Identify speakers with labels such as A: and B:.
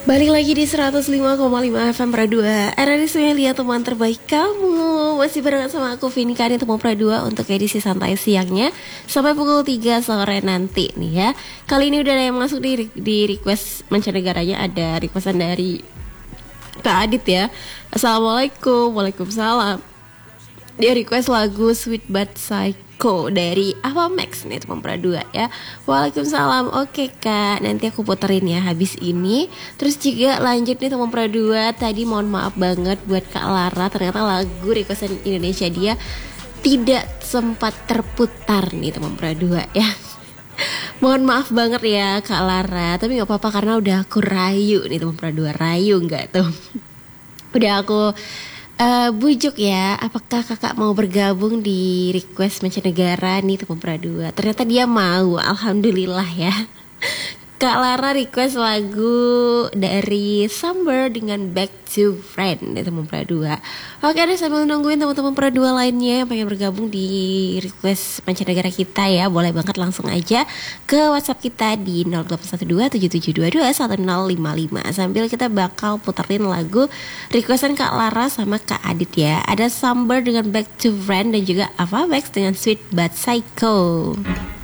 A: Balik lagi di 105,5 FM Pradua RRI Sumelia, teman terbaik kamu. Masih barengan sama aku Vini Kani, teman Pradua, untuk edisi santai siangnya sampai pukul 3 sore nanti nih ya. Kali ini udah ada yang masuk di request mancanegaranya. Ada requestan dari Kak Adit ya. Assalamualaikum. Waalaikumsalam. Dia request lagu Sweet But Psycho dari Ava Max nih, teman Pradua ya. Waalaikumsalam. Oke Kak, nanti aku puterin ya habis ini. Terus juga lanjut nih teman Pradua. Tadi mohon maaf banget buat Kak Lara, ternyata lagu requestan Indonesia dia tidak sempat terputar nih teman Pradua ya. Mohon maaf banget ya Kak Lara, tapi gak apa-apa karena udah aku rayu nih teman Pradua. Rayu gak tuh? Udah aku bujuk ya, apakah kakak mau bergabung di request mancanegara nih teman Pradua. Ternyata dia mau, alhamdulillah ya. Kak Lara request lagu dari Summer dengan Back to Friend nih teman Pradua. Oke deh, sambil nungguin teman-teman Pradua lainnya yang pengen bergabung di request mancanegara kita ya, boleh banget langsung aja ke WhatsApp kita di 081277221055 sambil kita bakal puterin lagu requestan Kak Lara sama Kak Adit ya. Ada Summer dengan Back to Friend dan juga Ava Max dengan Sweet But Psycho.